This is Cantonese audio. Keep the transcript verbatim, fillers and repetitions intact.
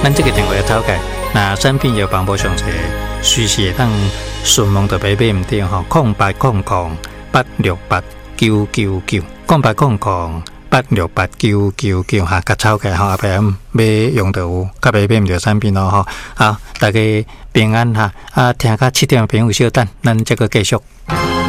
咱这个电话头改，那产品有帮补上侪，随时会当顺丰就买买唔掉吼，空八空空八六八九九九，空八空空八六八九九九哈，甲抄起吼，后壁买用到有，甲买买唔到产品咯吼。好，大家平安哈，啊，听到七点朋友稍等，咱这个继续。